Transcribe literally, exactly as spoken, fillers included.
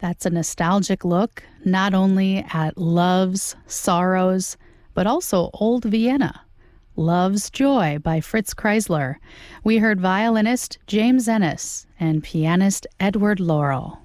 That's a nostalgic look not only at loves, sorrows, but also old Vienna. Love's Joy by Fritz Kreisler. We heard violinist James Ennis and pianist Edward Laurel.